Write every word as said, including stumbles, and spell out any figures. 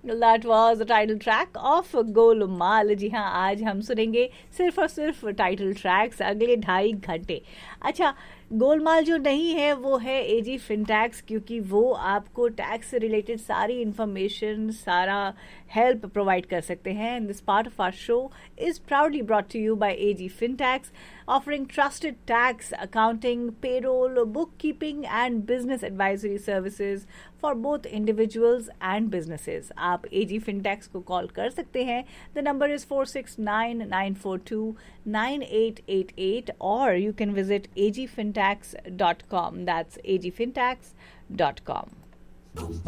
That was the title track of Golmaal. जी हाँ, आज हम सुनेंगे सिर्फ और सिर्फ टाइटल ट्रैक्स अगले ढाई घंटे. अच्छा, गोलमाल जो नहीं है वो है एजी फिनटैक्स, क्योंकि वो आपको टैक्स से रिलेटेड सारी इंफॉर्मेशन, सारा हेल्प प्रोवाइड कर सकते हैं. And this part of our show is proudly brought to you by AG फिनटैक्स, offering trusted tax, accounting, payroll, bookkeeping and business advisory services for both individuals and businesses. आप A G Fintax को call कर सकते हैं. The number is four six nine nine four two nine eight eight eight, or you can visit a g fintax dot com. That's a g fintax dot com.